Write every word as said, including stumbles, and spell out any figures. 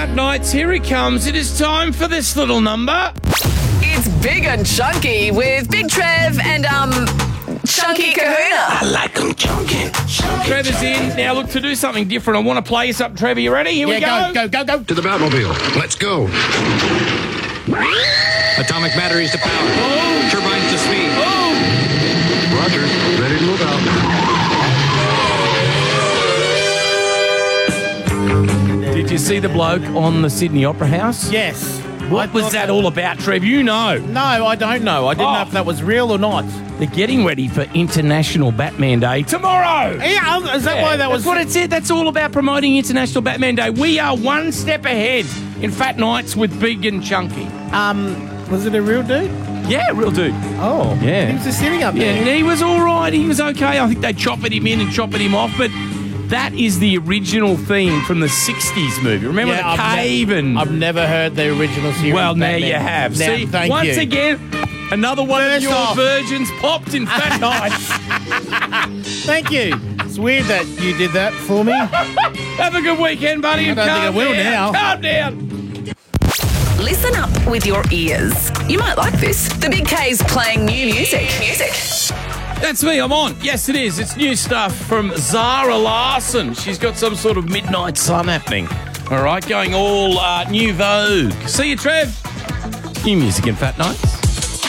Fat Nights. Here he comes. It is time for this little number. It's Big and Chunky with Big Trev and, um, Chunky Kahuna. I like them chunky, chunky. Trevor's in. Now, look, to do something different, I want to play you something. Trevor, you ready? Here we Yeah, go. go, go, go, go. To the Batmobile. Let's go. Atomic batteries to power. Oh. Turbines to speed. Oh. Roger. Ready to move out. Did you see the bloke on the Sydney Opera House? Yes. What I was thought that all about, Trev? You know. No, I don't know. I didn't Oh. know if that was real or not. They're getting ready for International Batman Day tomorrow. Yeah, is that Yeah, why that was... That's what it said. That's all about promoting International Batman Day. We are one step ahead in Fat Nights with Big and Chunky. Um, was it a real dude? Yeah, real dude. Oh. Yeah. He was just sitting up Yeah, there. and he was all right. He was okay. I think they chopped him in and chopped him off, but that is the original theme from the sixties movie. Remember Yeah, the I've ne- cave and... I've never heard the original series. Well, now Batman. you have. Now, See, thank once you. again, another one First of your off- virgins popped in Fat Nights. Thank you. It's weird that you did that for me. Have a good weekend, buddy. I don't think I will now. Calm down. Listen up with your ears. You might like this. The Big K's playing new music. Music. That's me. I'm on. Yes, it is. It's new stuff from Zara Larsson. She's got some sort of midnight sun happening. All right, going all uh, new Vogue. See you, Trev. New music in Fat Nights.